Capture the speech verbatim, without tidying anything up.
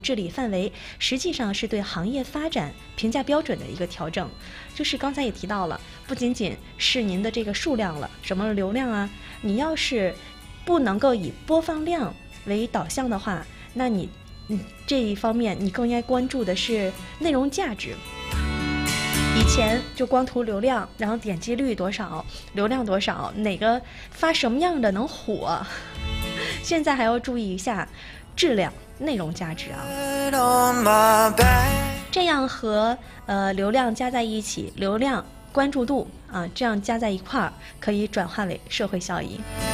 治理范围实际上是对行业发展评价标准的一个调整，就是刚才也提到了，不仅仅是您的这个数量了，什么流量啊，你要是不能够以播放量为导向的话，那你你这一方面你更应该关注的是内容价值。以前就光图流量，然后点击率多少，流量多少，哪个发什么样的能火，现在还要注意一下质量、内容价值啊，这样和呃流量加在一起，流量关注度啊，这样加在一块儿，可以转化为社会效益。